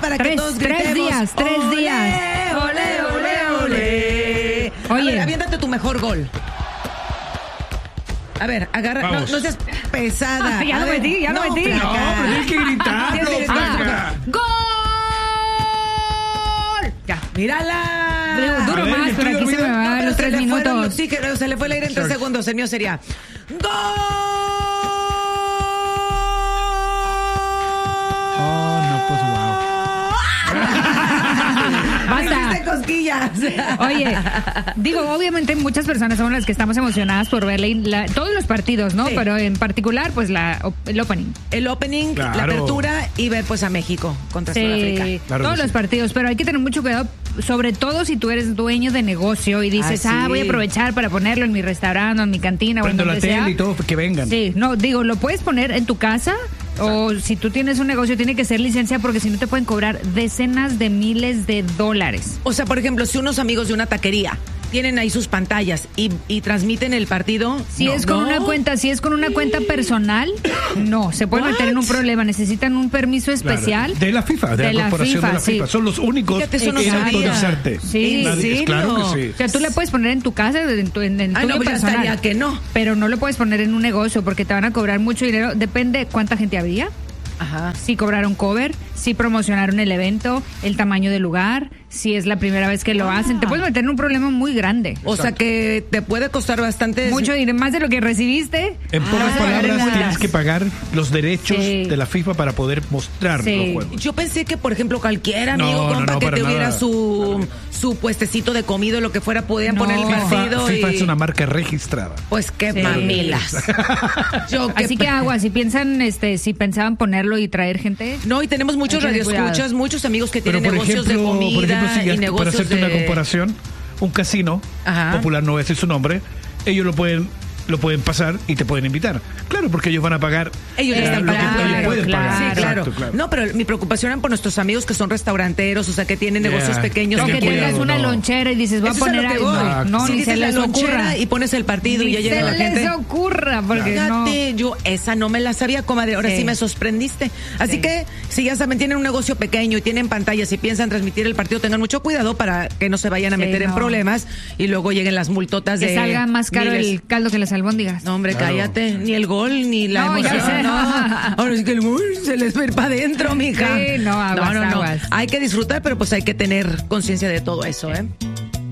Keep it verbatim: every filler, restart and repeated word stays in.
para tres, que todos gritemos. Tres días, tres ¡Olé, días. Ole, ole, ole. Oye. A ver, aviéntate tu mejor gol. A ver, agarra, no, no seas pesada. Ah, ya A lo ver, metí, ya lo metí. Flaca. No, pero tienes que gritarlo, Tienes que gritar. Flaca. ¡Gol! Ya, mírala. Duro, duro A ver, más, el pero tuyo, aquí se me mira. van No, pero los se tres le fueron minutos. los oxígenos, se le fue el aire en tres segundos. El mío sería ¡gol! Oh, no, pues wow. Basta. Hiciste cosquillas. Oye, digo, obviamente muchas personas somos las que estamos emocionadas por ver la- la- todos los partidos, ¿no? Sí. Pero en particular, pues la, el opening. El opening, Claro. la apertura y ver pues a México contra Sudáfrica. Sí, Claro todos que los sí. partidos, pero hay que tener mucho cuidado, sobre todo si tú eres dueño de negocio y dices, Ah, ah, sí. voy a aprovechar para ponerlo en mi restaurante o en mi cantina o en Prendo donde la sea. tele y todo, que vengan. Sí, no, digo, lo puedes poner en tu casa o si tú tienes un negocio tiene que ser licencia porque si no te pueden cobrar decenas de miles de dólares. O sea, por ejemplo, si unos amigos de una taquería tienen ahí sus pantallas y, y transmiten el partido. Si no, es con no. una cuenta, si es con una cuenta personal, no, se pueden meter en un problema, necesitan un permiso Claro. especial. De la FIFA, de, De la la corporación FIFA, de la FIFA. sí. Son los únicos Fíjate, eso no en sabía. autorizarte. Sí. ¿En Nadie- serio? Claro que sí. O sea, tú la puedes poner en tu casa, en tu en, en Ay, tuyo no, pues ya personal, estaría que no. pero no lo puedes poner en un negocio porque te van a cobrar mucho dinero. Depende cuánta gente había, Ajá. si cobraron cover, si promocionaron el evento, el tamaño del lugar, si es la primera vez que lo hacen. Te puedes meter en un problema muy grande. O sea que te puede costar bastante. Mucho dinero, más de lo que recibiste. En Ah, pocas vas a pagar en palabras, nada. tienes que pagar los derechos Sí. de la FIFA para poder mostrar Sí. los juegos. Yo pensé que, por ejemplo, cualquier amigo, No, no, compa, no, que para tuviera nada. su, su puestecito de comida o lo que fuera, podían No. poner el FIFA, partido FIFA y... es una marca registrada. Pues qué Sí. mamilas. Yo qué Así que agua, si piensan, este, si pensaban ponerlo y traer gente. No, y tenemos muchos Hay que tener radioescuchas, cuidado. muchos amigos que Pero tienen por negocios ejemplo, de comida por ejemplo, si y ya- para negocios hacerte de... una comparación, un casino Ajá. popular, no voy a decir su nombre, ellos lo pueden lo pueden pasar y te pueden invitar. Claro, porque ellos van a pagar Ellos eh, están lo que pagando. ellos pueden claro. pagar. Sí, claro. Exacto, claro. No, pero mi preocupación era por nuestros amigos que son restauranteros, o sea, que tienen Ya, negocios pequeños. O Tengan que que tengas cuidado, una no. lonchera y dices, voy a Eso es a poner lo que algo. voy. No, Si ni dices se la les ocurra. lonchera y pones el partido y Ni ya llega la se les gente. ocurra, porque no. Fíjate, yo esa no me la sabía, comadre. Ahora sí, Sí. me sorprendiste. Así Sí. que, si ya saben, tienen un negocio pequeño y tienen pantallas y piensan transmitir el partido, tengan mucho cuidado para que no se vayan a Sí, meter en no. problemas y luego lleguen las multotas Que de. salga más caro miles. el caldo que las albóndigas. No, hombre, Claro. cállate. Ni el gol, ni la No, ya emoción. sé. No. Ahora sí que el gol se les va a ir para adentro, mija. Sí, no, aguas, no, no, no. aguas. Hay que disfrutar, pero pues hay que tener conciencia de todo eso, ¿eh?